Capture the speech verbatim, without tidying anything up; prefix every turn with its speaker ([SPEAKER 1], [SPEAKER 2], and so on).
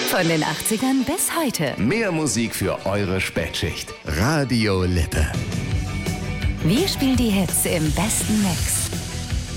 [SPEAKER 1] Von den achtzigern bis heute.
[SPEAKER 2] Mehr Musik für eure Spätschicht. Radio Lippe.
[SPEAKER 1] Wir spielen die Hits im besten Mix.